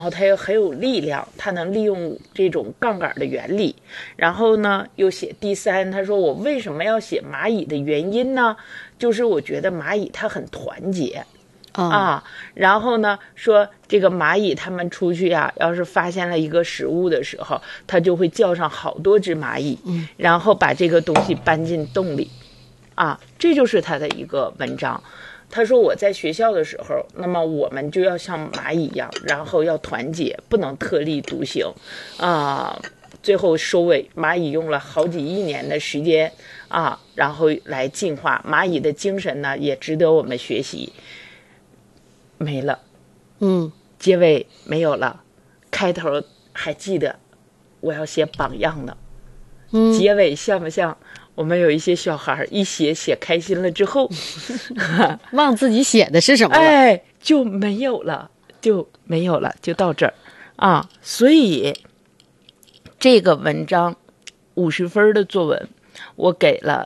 然后它又很有力量，它能利用这种杠杆的原理。然后呢，又写第三，他说我为什么要写蚂蚁的原因呢？就是我觉得蚂蚁它很团结啊。然后呢，说这个蚂蚁它们出去啊，要是发现了一个食物的时候，它就会叫上好多只蚂蚁，然后把这个东西搬进洞里啊。这就是他的一个文章。他说我在学校的时候，那么我们就要像蚂蚁一样，然后要团结，不能特立独行啊。最后收尾，蚂蚁用了好几亿年的时间啊，然后来进化。蚂蚁的精神呢，也值得我们学习。没了，结尾没有了，开头还记得我要写榜样呢。结尾像不像我们有一些小孩一写开心了之后忘自己写的是什么了， 就没有了，就到这儿啊。所以这个文章50分的作文我给了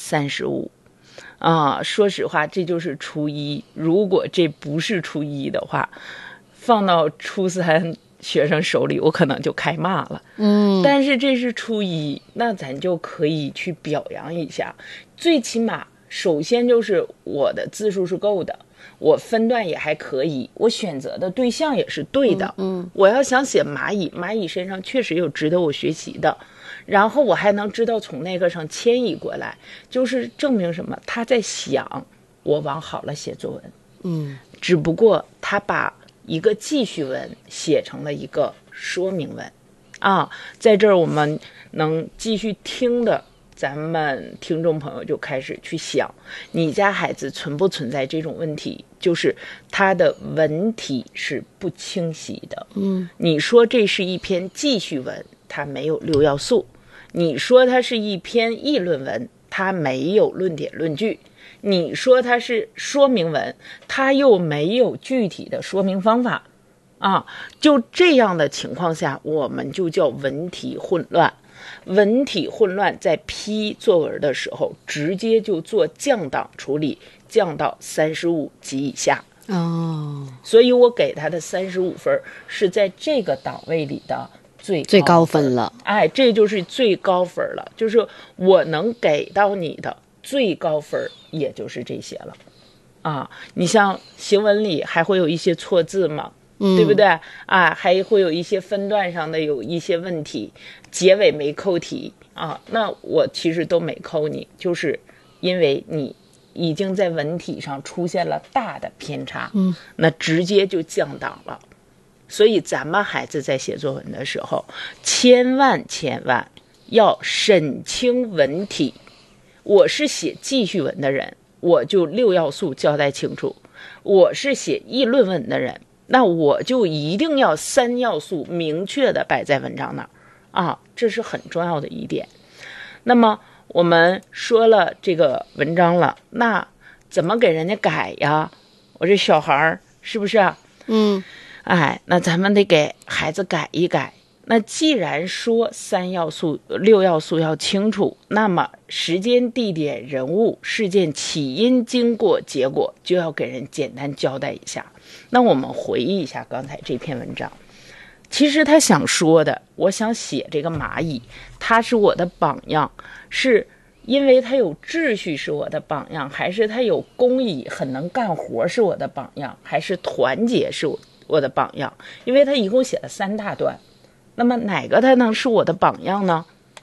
35啊。说实话，这就是初一，如果这不是初一的话，放到初三学生手里我可能就开骂了。但是这是初一，那咱就可以去表扬一下。最起码首先就是我的字数是够的，我分段也还可以，我选择的对象也是对的。我要想写蚂蚁，蚂蚁身上确实有值得我学习的，然后我还能知道从那个上迁移过来，就是证明什么？他在想我往好了写作文。只不过他把一个记叙文写成了一个说明文啊。在这儿我们能继续听的咱们听众朋友就开始去想，你家孩子存不存在这种问题，就是他的文体是不清晰的。你说这是一篇记叙文，它没有6要素；你说它是一篇议论文，它没有论点论据；你说它是说明文，它又没有具体的说明方法啊。就这样的情况下，我们就叫文体混乱。文体混乱在批作文的时候，直接就做降档处理，降到35及以下。所以我给他的35分是在这个档位里的最高分了。 这就是最高分了，就是我能给到你的最高分也就是这些了啊。你像行文里还会有一些错字吗？对不对啊？还会有一些分段上的有一些问题，结尾没扣题啊，那我其实都没扣你，就是因为你已经在文体上出现了大的偏差，那直接就降档了。所以咱们孩子在写作文的时候，千万要审清文体。我是写记叙文的人，我就6要素交代清楚；我是写议论文的人，那我就一定要3要素明确的摆在文章那儿啊，这是很重要的一点。那么我们说了这个文章了，那怎么给人家改呀？我这小孩是不是那咱们得给孩子改一改。那既然说3要素、6要素要清楚，那么时间、地点、人物、事件起因、经过、结果就要给人简单交代一下。那我们回忆一下刚才这篇文章，其实他想说的，我想写这个蚂蚁，它是我的榜样，是因为他有秩序是我的榜样，还是他有工艺很能干活是我的榜样，还是团结是我的榜样？因为他一共写了3大段，那么哪个他能是我的榜样呢？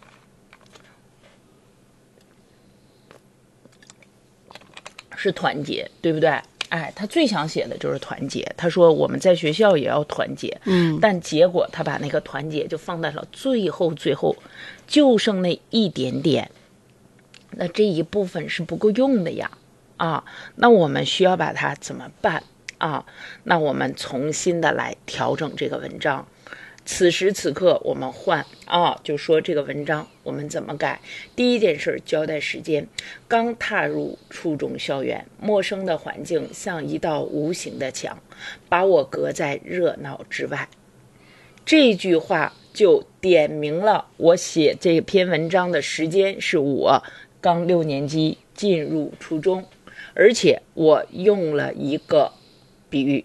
是团结，对不对？他最想写的就是团结。他说我们在学校也要团结，但结果他把那个团结就放在了最后，就剩那一点点，那这一部分是不够用的呀那我们需要把它怎么办那我们重新的来调整这个文章。此时此刻我们换就说这个文章我们怎么改。第一件事交代时间，刚踏入初中校园，陌生的环境像一道无形的墙，把我隔在热闹之外。这句话就点明了我写这篇文章的时间是我刚6年级进入初中，而且我用了一个比喻，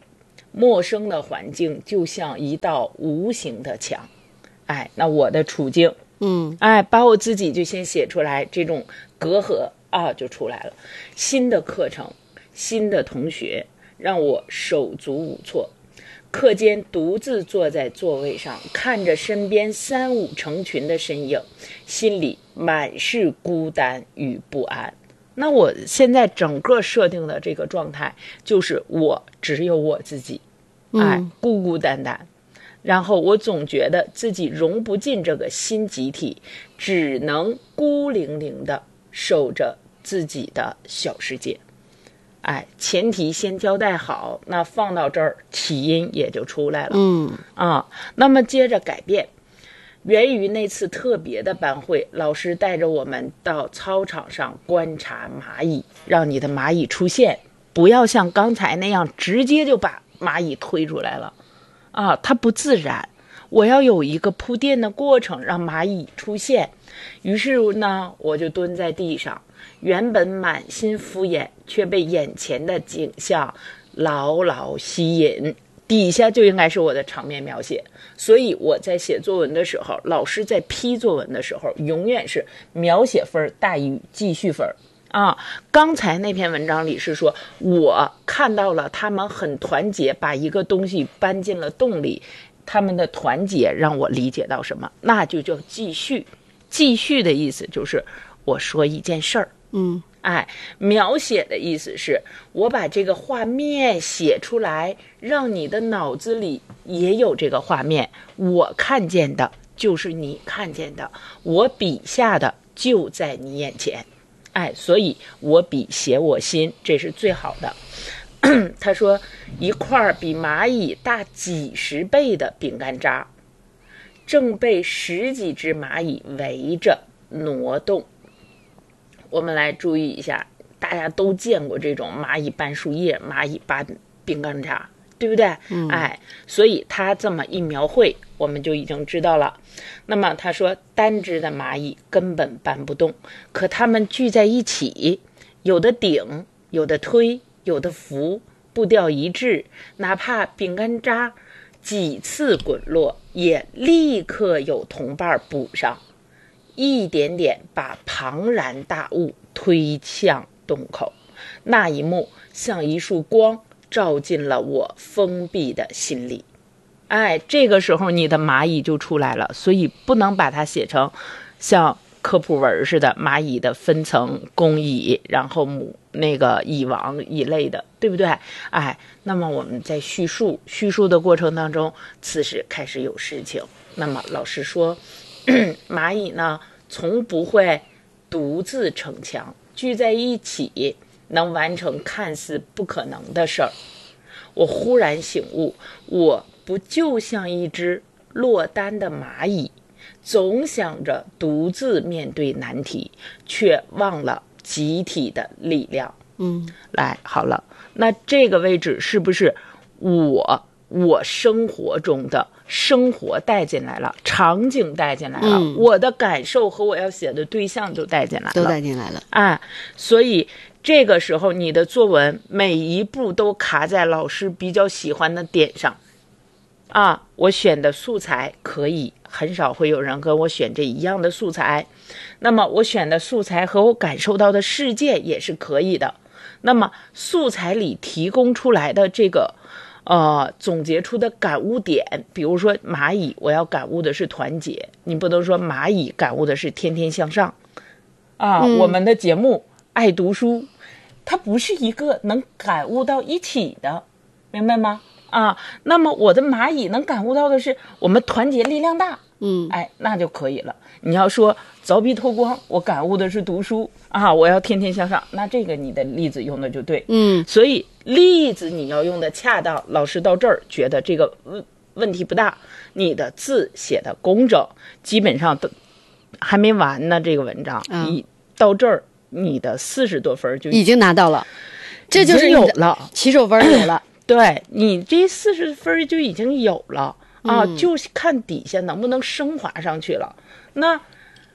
陌生的环境就像一道无形的墙。哎，那我的处境，把我自己就先写出来，这种隔阂啊就出来了。新的课程，新的同学，让我手足无措。课间独自坐在座位上，看着身边三五成群的身影，心里满是孤单与不安。那我现在整个设定的这个状态，就是我只有我自己，孤孤单单。然后我总觉得自己融不进这个新集体，只能孤零零的守着自己的小世界。前提先交代好，那放到这儿起因也就出来了。那么接着改变，源于那次特别的班会，老师带着我们到操场上观察蚂蚁，让你的蚂蚁出现，不要像刚才那样直接就把蚂蚁推出来了。它不自然，我要有一个铺垫的过程，让蚂蚁出现。于是呢，我就蹲在地上，原本满心敷衍，却被眼前的景象牢牢吸引。底下就应该是我的场面描写，所以我在写作文的时候，老师在批作文的时候，永远是描写分大于记叙分。刚才那篇文章里是说，我看到了他们很团结，把一个东西搬进了洞里，他们的团结让我理解到什么，那就叫记叙。记叙的意思就是我说一件事儿，描写的意思是我把这个画面写出来，让你的脑子里也有这个画面，我看见的就是你看见的，我笔下的就在你眼前。所以我笔写我心，这是最好的。他说，一块比蚂蚁大几十倍的饼干渣，正被十几只蚂蚁围着挪动。我们来注意一下，大家都见过这种蚂蚁搬树叶，蚂蚁搬饼干渣，对不对？所以他这么一描绘，我们就已经知道了。那么他说，单只的蚂蚁根本搬不动，可它们聚在一起，有的顶，有的推，有的扶，步调一致，哪怕饼干渣几次滚落，也立刻有同伴补上，一点点把庞然大物推向洞口。那一幕像一束光，照进了我封闭的心里。这个时候你的蚂蚁就出来了，所以不能把它写成像科普文似的蚂蚁的分层，公蚁，然后那个蚁王一类的，对不对？那么我们在叙述的过程当中，此时开始有事情。那么老师说，蚂蚁呢从不会独自逞强，聚在一起能完成看似不可能的事儿。我忽然醒悟，我不就像一只落单的蚂蚁，总想着独自面对难题，却忘了集体的力量。来，好了，那这个位置是不是我生活中的生活带进来了，场景带进来了，我的感受和我要写的对象都带进来了， 都带进来了。 所以这个时候你的作文每一步都卡在老师比较喜欢的点上。我选的素材可以，很少会有人跟我选这一样的素材。那么我选的素材和我感受到的世界也是可以的。那么素材里提供出来的这个总结出的感悟点，比如说蚂蚁，我要感悟的是团结，你不能说蚂蚁感悟的是天天向上我们的节目爱读书，它不是一个能感悟到一起的，明白吗？那么我的蚂蚁能感悟到的是我们团结力量大，那就可以了。你要说凿壁透光，我感悟的是读书我要天天向上，那这个你的例子用的就对。所以例子你要用的恰当，老师到这儿觉得这个问题不大，你的字写的工整，基本上都还没完呢。这个文章到这儿，你的40多分就已经拿到了，这就是有了起手分有了。 对，你这40分就已经有了就看底下能不能升华上去了。那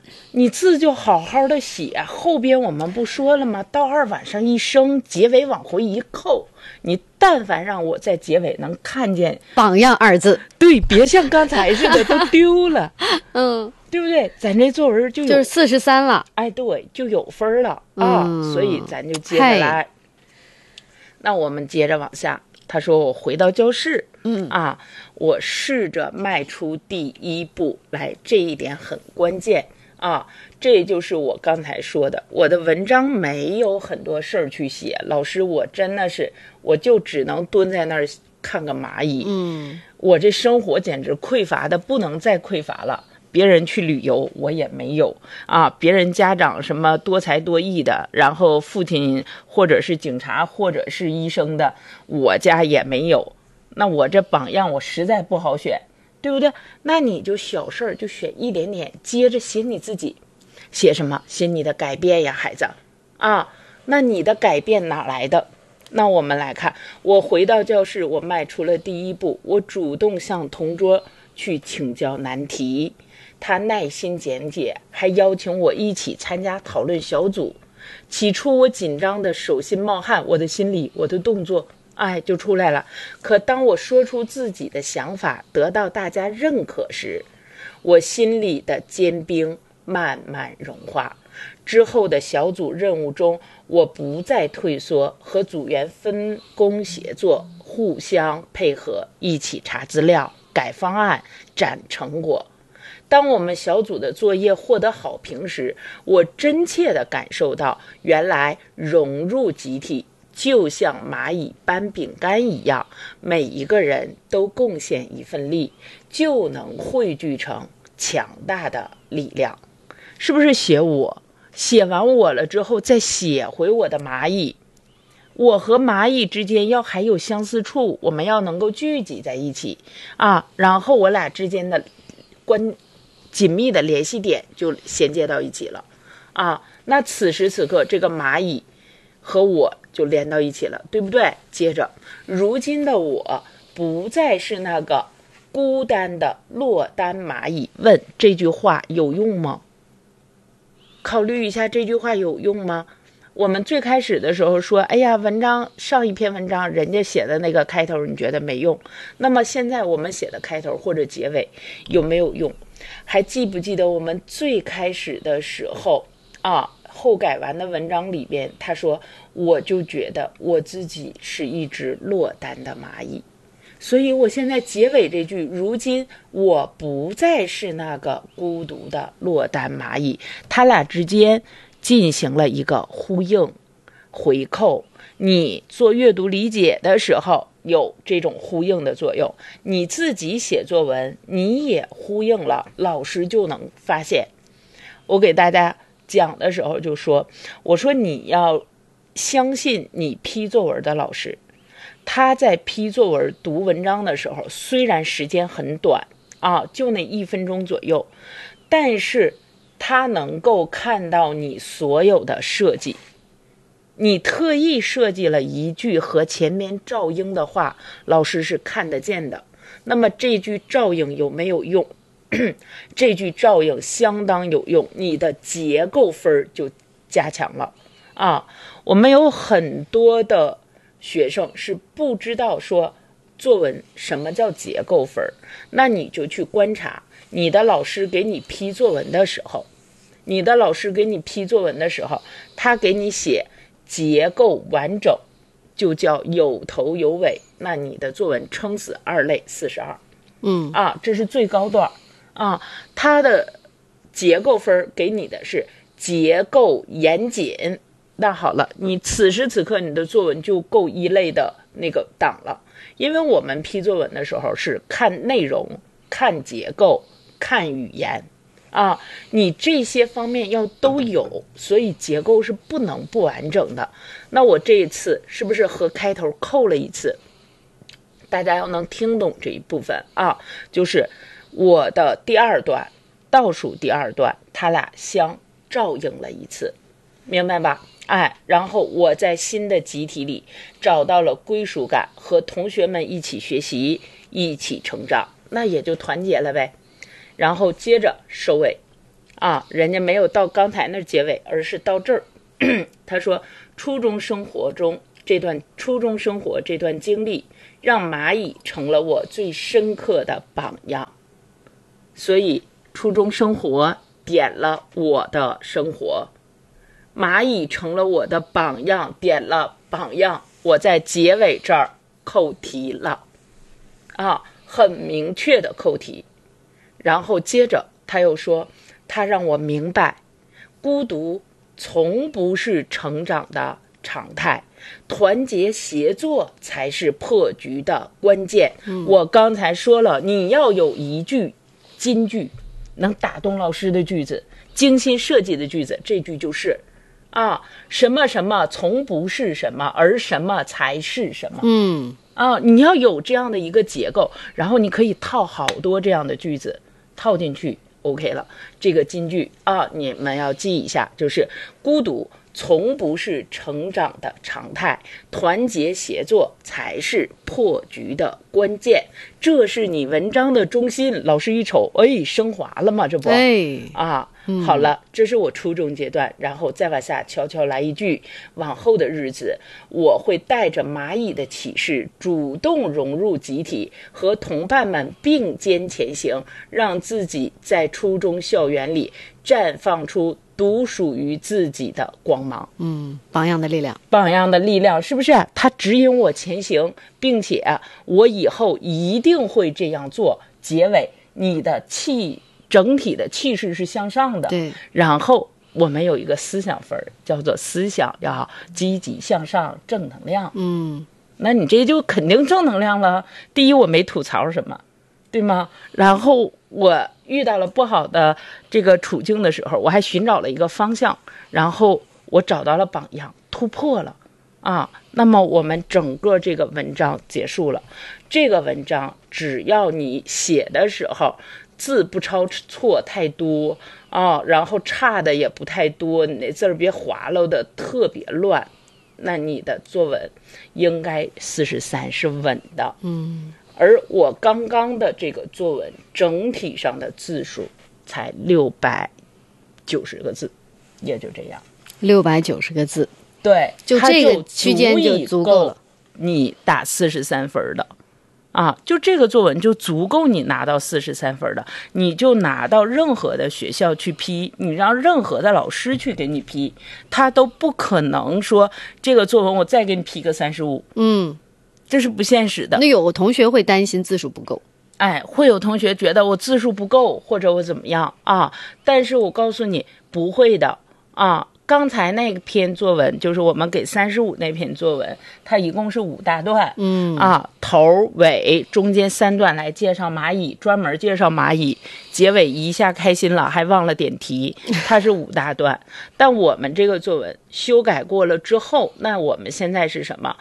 你字就好好的写，后边我们不说了吗？到二往上一升，结尾往回一扣，你但凡让我在结尾能看见榜样二字， 对，别像刚才似的都丢了，对不对？咱这作文就是 43了， 哎，对，就有分了啊，所以咱就接着来。那我们接着往下，他说我回到教室，我试着迈出第一步来，这一点很关键啊。这就是我刚才说的，我的文章没有很多事儿去写，老师，我真的是，我就只能蹲在那儿看个蚂蚁，我这生活简直匮乏的不能再匮乏了。别人去旅游我也没有啊，别人家长什么多才多艺的，然后父亲或者是警察或者是医生的，我家也没有。那我这榜样我实在不好选，对不对？那你就小事儿就选一点点，接着写你自己。写什么？写你的改变呀，孩子啊。那你的改变哪来的？那我们来看，我回到教室，我迈出了第一步，我主动向同桌去请教难题，他耐心讲解，还邀请我一起参加讨论小组。起初我紧张的手心冒汗，我的心里，我的动作就出来了。可当我说出自己的想法，得到大家认可时，我心里的坚冰慢慢融化。之后的小组任务中，我不再退缩，和组员分工协作，互相配合，一起查资料、改方案、展成果。当我们小组的作业获得好评时，我真切地感受到，原来融入集体就像蚂蚁搬饼干一样，每一个人都贡献一份力，就能汇聚成强大的力量。是不是写我？写完我了之后，再写回我的蚂蚁。我和蚂蚁之间要还有相似处，我们要能够聚集在一起然后我俩之间的紧密的联系点就衔接到一起了那此时此刻这个蚂蚁和我就连到一起了，对不对？接着，如今的我不再是那个孤单的落单蚂蚁。问这句话有用吗？考虑一下这句话有用吗？我们最开始的时候说，哎呀，上一篇文章人家写的那个开头你觉得没用，那么现在我们写的开头或者结尾有没有用？还记不记得我们最开始的时候后改完的文章里边，他说我就觉得我自己是一只落单的蚂蚁，所以我现在结尾这句，如今我不再是那个孤独的落单蚂蚁，他俩之间进行了一个呼应回扣。你做阅读理解的时候有这种呼应的作用，你自己写作文你也呼应了，老师就能发现。我给大家讲的时候就说，我说你要相信你批作文的老师，他在批作文读文章的时候，虽然时间很短就那1分钟左右，但是他能够看到你所有的设计。你特意设计了一句和前面照应的话，老师是看得见的。那么这句照应有没有用？这句照应相当有用，你的结构分就加强了我们有很多的学生是不知道说作文什么叫结构分，那你就去观察你的老师给你批作文的时候，他给你写结构完整，就叫有头有尾，那你的作文撑死2类42这是最高段他的结构分给你的是结构严谨。那好了，你此时此刻你的作文就够1类的那个档了，因为我们批作文的时候是看内容、看结构、看语言你这些方面要都有，所以结构是不能不完整的。那我这一次是不是和开头扣了一次？大家要能听懂这一部分就是我的第2段，倒数第2段，他俩相照应了一次，明白吧？然后我在新的集体里找到了归属感，和同学们一起学习，一起成长，那也就团结了呗。然后接着收尾人家没有到刚才那结尾，而是到这儿。他说，初中生活这段经历，让蚂蚁成了我最深刻的榜样。所以，初中生活点了我的生活，蚂蚁成了我的榜样，点了榜样。我在结尾这儿扣题了，很明确的扣题。然后接着他又说，他让我明白，孤独从不是成长的常态，团结协作才是破局的关键。我刚才说了，你要有一句金句，能打动老师的句子，精心设计的句子，这句就是什么什么从不是什么，而什么才是什么。你要有这样的一个结构，然后你可以套好多这样的句子套进去 OK 了。这个金句你们要记一下，就是孤独从不是成长的常态，团结协作才是破局的关键。这是你文章的中心。老师一瞅，升华了吗？这不好了，这是我初中阶段，然后再往下悄悄来一句，往后的日子我会带着蚂蚁的启示，主动融入集体，和同伴们并肩前行，让自己在初中校园里绽放出独属于自己的光芒。 榜样的力量， 榜样的力量，是不是？它指引我前行，并且我以后一定会这样做。结尾你的整体的气势是向上的。 对， 然后我们有一个思想分，叫做思想要积极向上，正能量。那你这就肯定正能量了。第一，我没吐槽什么，对吗？然后我遇到了不好的这个处境的时候，我还寻找了一个方向，然后我找到了榜样，突破了那么我们整个这个文章结束了。这个文章只要你写的时候字不超错太多然后差的也不太多，你那字儿别划了的特别乱，那你的作文应该43是稳的。而我刚刚的这个作文整体上的字数才690个字，也就这样。 690个字， 对， 就这个区间就足够了， 你打43分的。就这个作文就足够你拿到43分的，你就拿到任何的学校去批，你让任何的老师去给你批，他都不可能说这个作文我再给你批个35。这是不现实的。 那有同学会担心字数不够， 会有同学觉得我字数不够，或者我怎么样但是我告诉你不会的刚才那篇作文就是我们给35那篇作文，它一共是5大段。头尾中间3段来介绍蚂蚁，专门介绍蚂蚁，结尾一下开心了还忘了点题，它是5大段。但我们这个作文修改过了之后，那我们现在是什么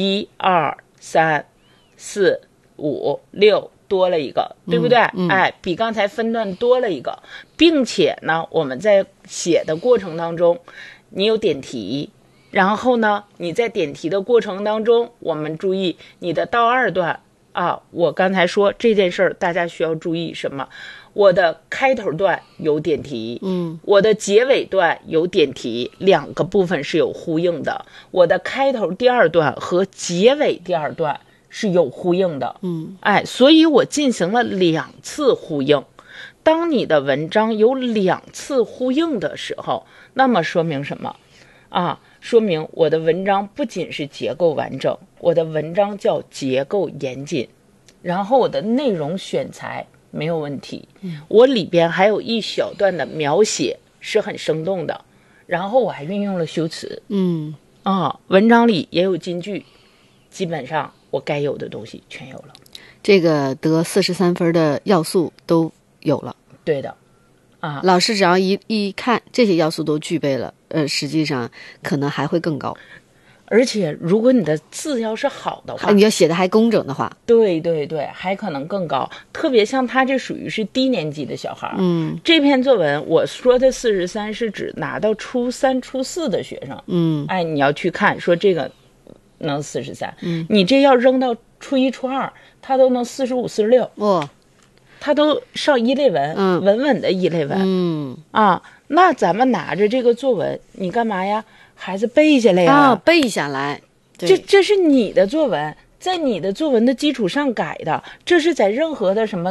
？1、2、3、4、5、6多了一个，对不对？比刚才分段多了一个，并且呢，我们在写的过程当中，你有点题，然后呢，你在点题的过程当中，我们注意你的到2段我刚才说这件事儿，大家需要注意什么？我的开头段有点题，我的结尾段有点题，2个部分是有呼应的。我的开头第2段和结尾第2段是有呼应的。所以我进行了2次呼应。当你的文章有2次呼应的时候，那么说明什么说明我的文章不仅是结构完整，我的文章叫结构严谨，然后我的内容选材没有问题，我里边还有一小段的描写是很生动的，然后我还运用了修辞。文章里也有金句，基本上我该有的东西全有了。 这个得43分的要素都有了。 对的老师只要一看这些要素都具备了，实际上可能还会更高。 而且如果你的字要是好的话， 你要写的还工整的话， 对对对，还可能更高。特别像他这属于是低年级的小孩，这篇作文我说的43是指拿到初3、初4的学生，你要去看说这个能43，你这要扔到初1、初2，他都能45、46， 他都上一类文，稳稳的一类文，那咱们拿着这个作文，你干嘛呀？孩子背下来呀， 背下来， 这是你的作文，在你的作文的基础上改的，这是在任何的什么